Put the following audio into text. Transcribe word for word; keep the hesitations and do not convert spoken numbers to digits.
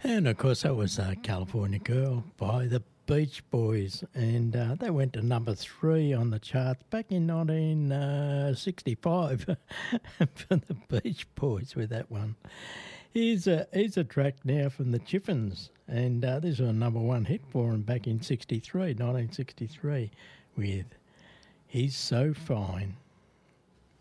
And of course, that was uh, California Girl by the Beach Boys, and uh, they went to number three on the charts back in nineteen sixty-five for the Beach Boys with that one. Here's a, here's a track now from the Chiffons, and uh, this was a number one hit for them back in sixty-three, nineteen sixty-three, with He's So Fine.